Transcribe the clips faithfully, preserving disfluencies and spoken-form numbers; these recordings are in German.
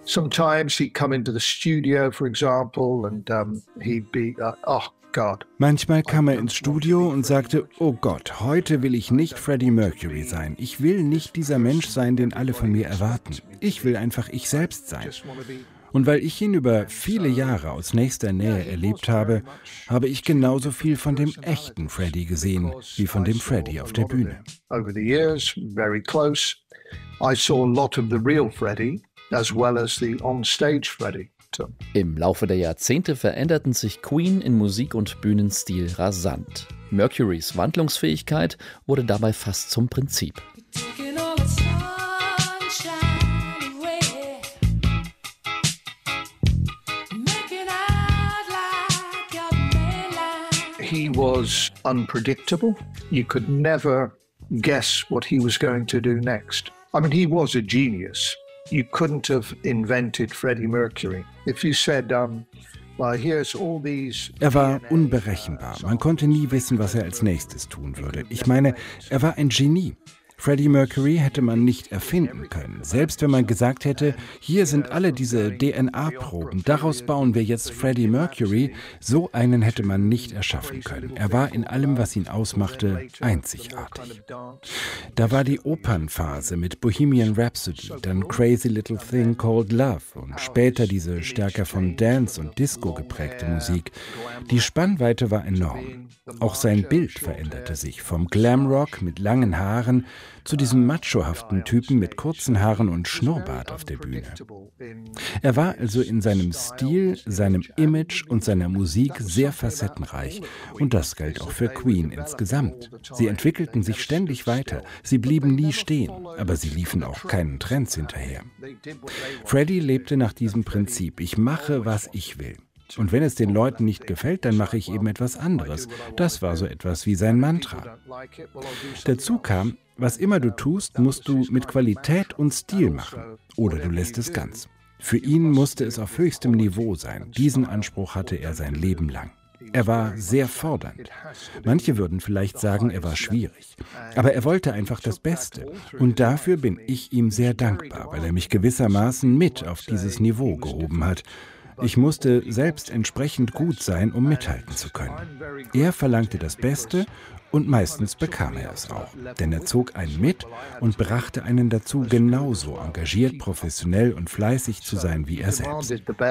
Sometimes he'd come into the studio, for example, and um, he'd be, uh, oh God. Manchmal kam er ins Studio und sagte, oh Gott, heute will ich nicht Freddie Mercury sein. Ich will nicht dieser Mensch sein, den alle von mir erwarten. Ich will einfach ich selbst sein. Und weil ich ihn über viele Jahre aus nächster Nähe erlebt habe, habe ich genauso viel von dem echten Freddie gesehen, wie von dem Freddie auf der Bühne. Over the years, very close, I saw a lot of the real Freddie, as well as the on-stage Freddie. Im Laufe der Jahrzehnte veränderten sich Queen in Musik und Bühnenstil rasant. Mercurys Wandlungsfähigkeit wurde dabei fast zum Prinzip. He was unpredictable. You could never guess what he was going to do next. I mean, he was a genius. You couldn't have invented Freddie Mercury. If you said, um, well, here's all these... Er war unberechenbar. Man konnte nie wissen, was er als nächstes tun würde. Ich meine, er war ein Genie. Freddie Mercury hätte man nicht erfinden können. Selbst wenn man gesagt hätte, hier sind alle diese D N A-Proben, daraus bauen wir jetzt Freddie Mercury, so einen hätte man nicht erschaffen können. Er war in allem, was ihn ausmachte, einzigartig. Da war die Opernphase mit Bohemian Rhapsody, dann Crazy Little Thing Called Love und später diese stärker von Dance und Disco geprägte Musik. Die Spannweite war enorm. Auch sein Bild veränderte sich vom Glamrock mit langen Haaren zu diesem machohaften Typen mit kurzen Haaren und Schnurrbart auf der Bühne. Er war also in seinem Stil, seinem Image und seiner Musik sehr facettenreich. Und das galt auch für Queen insgesamt. Sie entwickelten sich ständig weiter. Sie blieben nie stehen, aber sie liefen auch keinen Trends hinterher. Freddie lebte nach diesem Prinzip: Ich mache, was ich will. Und wenn es den Leuten nicht gefällt, dann mache ich eben etwas anderes. Das war so etwas wie sein Mantra. Dazu kam, was immer du tust, musst du mit Qualität und Stil machen. Oder du lässt es ganz. Für ihn musste es auf höchstem Niveau sein. Diesen Anspruch hatte er sein Leben lang. Er war sehr fordernd. Manche würden vielleicht sagen, er war schwierig. Aber er wollte einfach das Beste. Und dafür bin ich ihm sehr dankbar, weil er mich gewissermaßen mit auf dieses Niveau gehoben hat. Ich musste selbst entsprechend gut sein, um mithalten zu können. Er verlangte das Beste und meistens bekam er es auch. Denn er zog einen mit und brachte einen dazu, genauso engagiert, professionell und fleißig zu sein wie er selbst.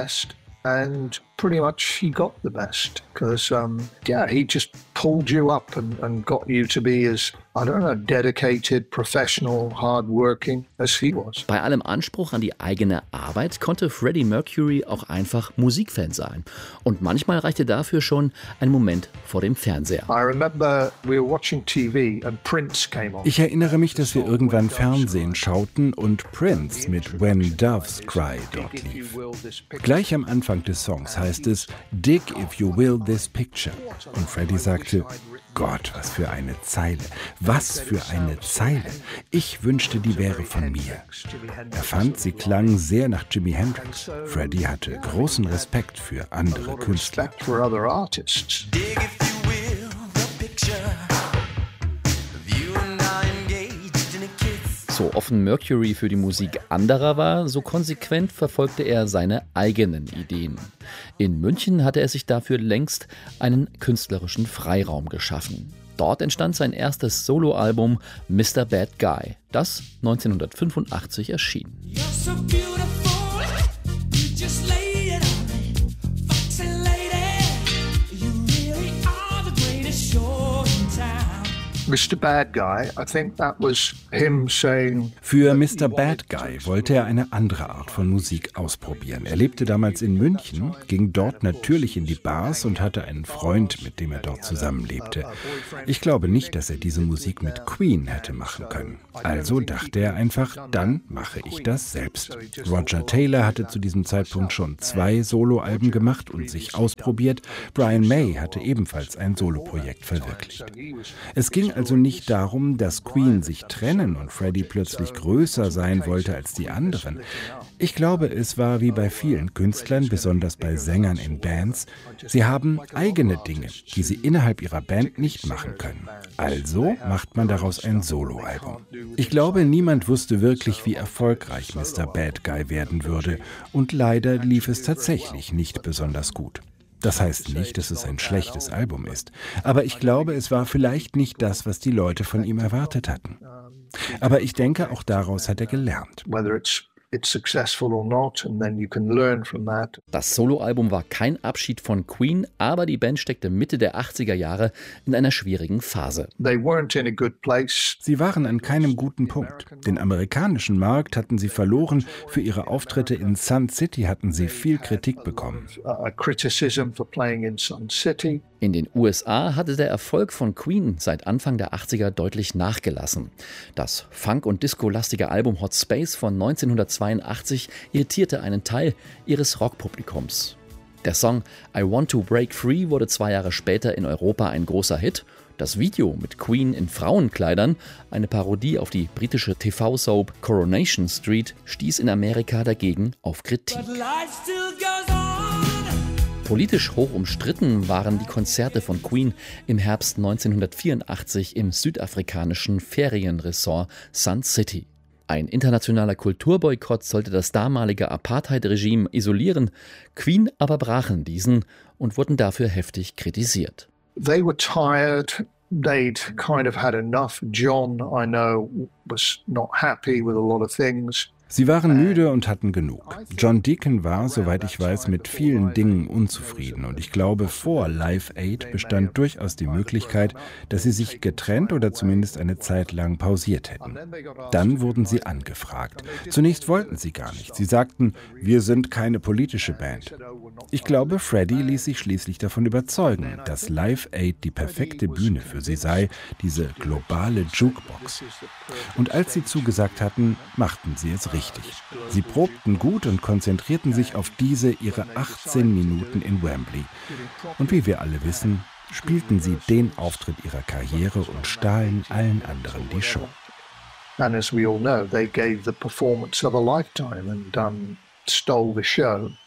And pretty much he got the best because, um, yeah, he just pulled you up and, and got you to be as, I don't know, dedicated, professional, hardworking as he was. Bei allem Anspruch an die eigene Arbeit konnte Freddie Mercury auch einfach Musikfan sein. Und manchmal reichte dafür schon ein Moment vor dem Fernseher. I remember we were watching T V and Prince came on. Ich erinnere mich, dass wir irgendwann Fernsehen schauten und Prince mit When Doves Cry dort lief. Gleich am Anfang des Songs heißt es, Dig if you will this picture. Und Freddie sagte, Gott, was für eine Zeile, was für eine Zeile. Ich wünschte, die wäre von mir. Er fand, sie klang sehr nach Jimi Hendrix. Freddie hatte großen Respekt für andere Künstler. So offen Mercury für die Musik anderer war, so konsequent verfolgte er seine eigenen Ideen. In München hatte er sich dafür längst einen künstlerischen Freiraum geschaffen. Dort entstand sein erstes Soloalbum Mister Bad Guy, das neunzehnhundertfünfundachtzig erschien. Mister Bad Guy, I think that was him saying... Für Mister Bad Guy wollte er eine andere Art von Musik ausprobieren. Er lebte damals in München, ging dort natürlich in die Bars und hatte einen Freund, mit dem er dort zusammenlebte. Ich glaube nicht, dass er diese Musik mit Queen hätte machen können. Also dachte er einfach, dann mache ich das selbst. Roger Taylor hatte zu diesem Zeitpunkt schon zwei Soloalben gemacht und sich ausprobiert. Brian May hatte ebenfalls ein Soloprojekt verwirklicht. Es ging also nicht darum, dass Queen sich trennen gewinnen und Freddie plötzlich größer sein wollte als die anderen. Ich glaube, es war wie bei vielen Künstlern, besonders bei Sängern in Bands. Sie haben eigene Dinge, die sie innerhalb ihrer Band nicht machen können. Also macht man daraus ein Soloalbum. Ich glaube, niemand wusste wirklich, wie erfolgreich Mister Bad Guy werden würde. Und leider lief es tatsächlich nicht besonders gut. Das heißt nicht, dass es ein schlechtes Album ist. Aber ich glaube, es war vielleicht nicht das, was die Leute von ihm erwartet hatten. Aber ich denke, auch daraus hat er gelernt. Das Soloalbum war kein Abschied von Queen, aber die Band steckte Mitte der achtziger Jahre in einer schwierigen Phase. Sie waren an keinem guten Punkt. Den amerikanischen Markt hatten sie verloren. Für ihre Auftritte in Sun City hatten sie viel Kritik bekommen. In den U S A hatte der Erfolg von Queen seit Anfang der achtziger deutlich nachgelassen. Das Funk- und Disco-lastige Album Hot Space von neunzehnhundertzweiundachtzig irritierte einen Teil ihres Rockpublikums. Der Song I Want to Break Free wurde zwei Jahre später in Europa ein großer Hit. Das Video mit Queen in Frauenkleidern, eine Parodie auf die britische T V-Soap Coronation Street, stieß in Amerika dagegen auf Kritik. Politisch hoch umstritten waren die Konzerte von Queen im Herbst neunzehnhundertvierundachtzig im südafrikanischen Ferienresort Sun City. Ein internationaler Kulturboykott sollte das damalige Apartheid-Regime isolieren. Queen aber brachen diesen und wurden dafür heftig kritisiert. They were tired. They'd kind of had enough. John, I know, was not happy with a lot of things. Sie waren müde und hatten genug. John Deacon war, soweit ich weiß, mit vielen Dingen unzufrieden. Und ich glaube, vor Live Aid bestand durchaus die Möglichkeit, dass sie sich getrennt oder zumindest eine Zeit lang pausiert hätten. Dann wurden sie angefragt. Zunächst wollten sie gar nicht. Sie sagten, wir sind keine politische Band. Ich glaube, Freddie ließ sich schließlich davon überzeugen, dass Live Aid die perfekte Bühne für sie sei, diese globale Jukebox. Und als sie zugesagt hatten, machten sie es richtig. Richtig. Sie probten gut und konzentrierten sich auf diese ihre achtzehn Minuten in Wembley. Und wie wir alle wissen, spielten sie den Auftritt ihrer Karriere und stahlen allen anderen die Show. And as we all know, they gave the performance of a lifetime and um, stole the show.